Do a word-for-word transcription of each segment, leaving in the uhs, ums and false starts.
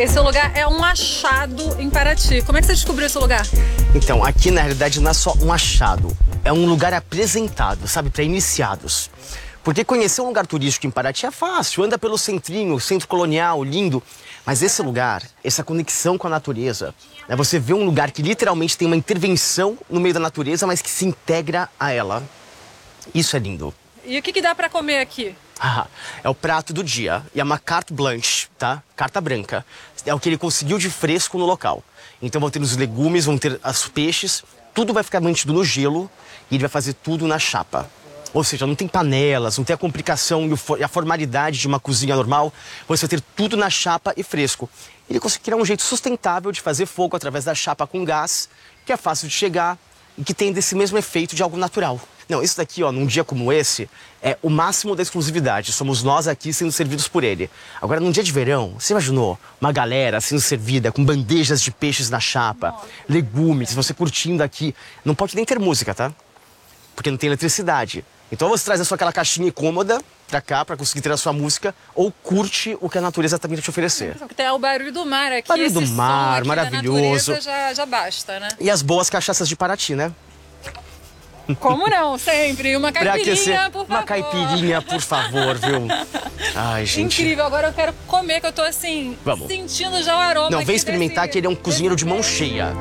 esse lugar é um achado em Paraty. Como é que você descobriu esse lugar? Então, aqui na realidade não é só um achado, é um lugar apresentado, sabe, para iniciados. Porque conhecer um lugar turístico em Paraty é fácil, anda pelo centrinho, centro colonial, lindo. Mas esse lugar, essa conexão com a natureza, né, você vê um lugar que literalmente tem uma intervenção no meio da natureza, mas que se integra a ela. Isso é lindo. E o que, que dá para comer aqui? Ah, é o prato do dia e é uma carte blanche, tá? Carta branca. É o que ele conseguiu de fresco no local. Então vão ter os legumes, vão ter os peixes, tudo vai ficar mantido no gelo e ele vai fazer tudo na chapa. Ou seja, não tem panelas, não tem a complicação e a formalidade de uma cozinha normal. Você vai ter tudo na chapa e fresco. Ele conseguiu criar um jeito sustentável de fazer fogo através da chapa com gás, que é fácil de chegar e que tem desse mesmo efeito de algo natural. Não, isso daqui, ó, num dia como esse, é o máximo da exclusividade. Somos nós aqui sendo servidos por ele. Agora, num dia de verão, você imaginou uma galera sendo servida com bandejas de peixes na chapa, legumes, você curtindo aqui. Não pode nem ter música, tá? Porque não tem eletricidade. Então, você traz a sua aquela caixinha cômoda pra cá, pra conseguir ter a sua música, ou curte o que a natureza também tem te oferecer. Tem o barulho do mar aqui. Barulho do esse mar, som aqui maravilhoso. Da natureza já, já basta, né? E as boas cachaças de Paraty, né? Como não? Sempre. Uma caipirinha, por favor. Uma caipirinha, por favor, viu? Ai, gente. Incrível. Agora eu quero comer, que eu tô assim, Vamos. sentindo já o aroma. Não, vem aqui experimentar desse, que ele é um cozinheiro de mão cheia.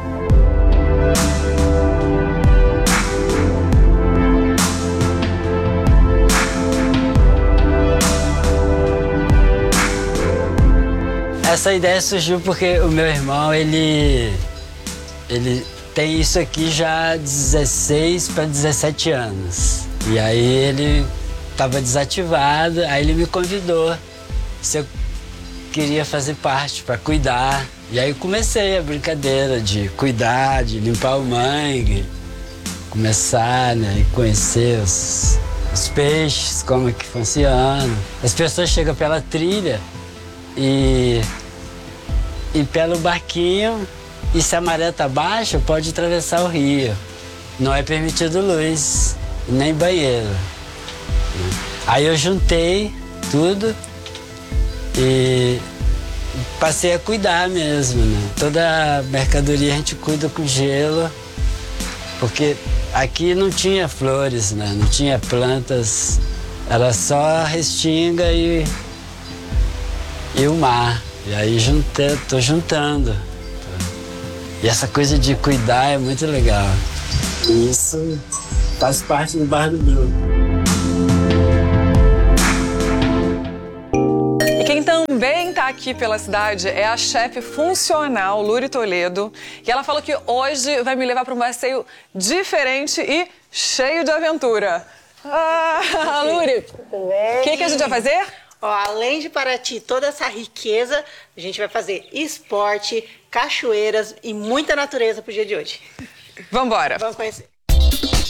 Essa ideia surgiu porque o meu irmão, ele, ele tem isso aqui já há dezesseis para dezessete anos. E aí ele estava desativado, aí ele me convidou se eu queria fazer parte para cuidar. E aí eu comecei a brincadeira de cuidar, de limpar o mangue, começar, né, e conhecer os, os peixes, como é que funciona. As pessoas chegam pela trilha e, e pelo barquinho, e se a maré tá baixa, pode atravessar o rio. Não é permitido luz, nem banheiro. Aí eu juntei tudo e passei a cuidar mesmo, né? Toda a mercadoria a gente cuida com gelo, porque aqui não tinha flores, né? Não tinha plantas, era só restinga e, e o mar. E aí juntei, tô juntando. E essa coisa de cuidar é muito legal. Isso faz parte do Bar do Bruno. E quem também está aqui pela cidade é a chefe funcional, Luri Toledo. E ela falou que hoje vai me levar para um passeio diferente e cheio de aventura. Ah, Luri, o que, que a gente vai fazer? Ó, além de Paraty, toda essa riqueza, a gente vai fazer esporte, cachoeiras e muita natureza pro dia de hoje. Vambora. Vamos conhecer.